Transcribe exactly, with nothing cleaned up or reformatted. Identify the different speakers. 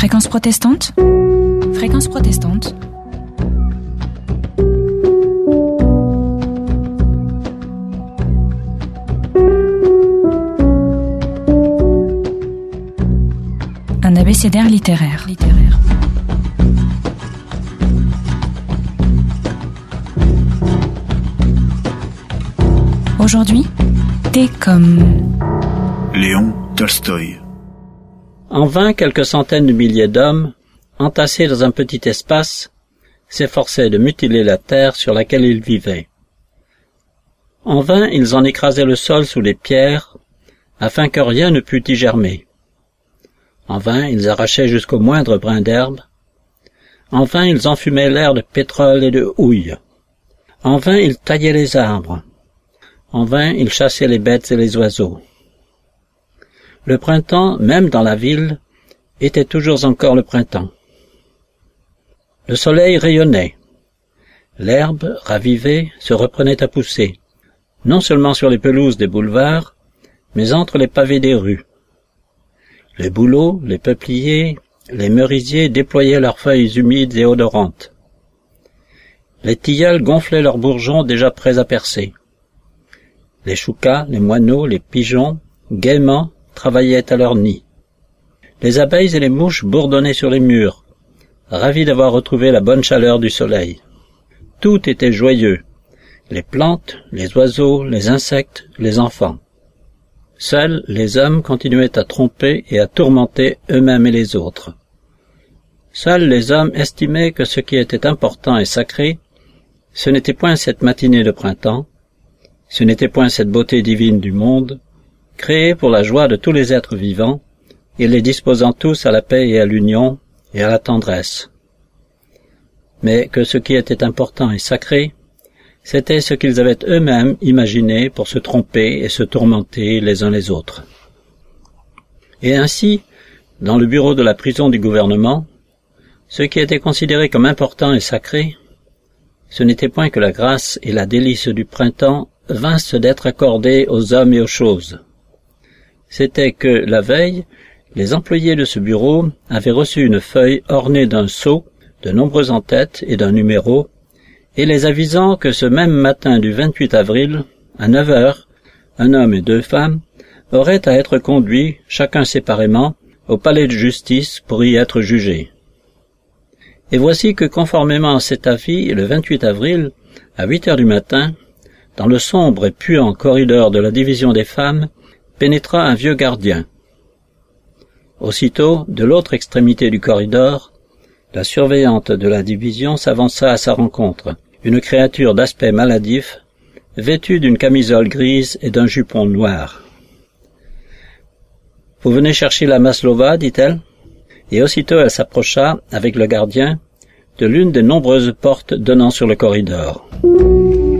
Speaker 1: Fréquence protestante. Fréquence protestante. Un abécédaire littéraire. littéraire. Aujourd'hui, T comme
Speaker 2: Léon Tolstoï.
Speaker 3: En vain, quelques centaines de milliers d'hommes, entassés dans un petit espace, s'efforçaient de mutiler la terre sur laquelle ils vivaient. En vain, ils en écrasaient le sol sous les pierres, afin que rien ne pût y germer. En vain, ils arrachaient jusqu'au moindre brin d'herbe. En vain, ils enfumaient l'air de pétrole et de houille. En vain, ils taillaient les arbres. En vain, ils chassaient les bêtes et les oiseaux. Le printemps, même dans la ville, était toujours encore le printemps. Le soleil rayonnait. L'herbe, ravivée, se reprenait à pousser, non seulement sur les pelouses des boulevards, mais entre les pavés des rues. Les bouleaux, les peupliers, les merisiers déployaient leurs feuilles humides et odorantes. Les tilleuls gonflaient leurs bourgeons déjà prêts à percer. Les choucas, les moineaux, les pigeons, gaiement, travaillaient à leur nid. Les abeilles et les mouches bourdonnaient sur les murs, ravis d'avoir retrouvé la bonne chaleur du soleil. Tout était joyeux, les plantes, les oiseaux, les insectes, les enfants. Seuls les hommes continuaient à tromper et à tourmenter eux-mêmes et les autres. Seuls les hommes estimaient que ce qui était important et sacré, ce n'était point cette matinée de printemps, ce n'était point cette beauté divine du monde, créée pour la joie de tous les êtres vivants, et les disposant tous à la paix et à l'union et à la tendresse. Mais que ce qui était important et sacré, c'était ce qu'ils avaient eux-mêmes imaginé pour se tromper et se tourmenter les uns les autres. Et ainsi, dans le bureau de la prison du gouvernement, ce qui était considéré comme important et sacré, ce n'était point que la grâce et la délice du printemps vinssent d'être accordées aux hommes et aux choses. C'était que, la veille, les employés de ce bureau avaient reçu une feuille ornée d'un sceau, de nombreux en-têtes et d'un numéro, et les avisant que ce même matin du vingt-huit avril, à neuf heures, un homme et deux femmes auraient à être conduits, chacun séparément, au palais de justice pour y être jugés. Et voici que, conformément à cet avis, le vingt-huit avril, à huit heures du matin, dans le sombre et puant corridor de la division des femmes, pénétra un vieux gardien. Aussitôt, de l'autre extrémité du corridor, la surveillante de la division s'avança à sa rencontre, une créature d'aspect maladif, vêtue d'une camisole grise et d'un jupon noir. « Vous venez chercher la Maslova, dit-elle, et aussitôt elle s'approcha, avec le gardien, de l'une des nombreuses portes donnant sur le corridor.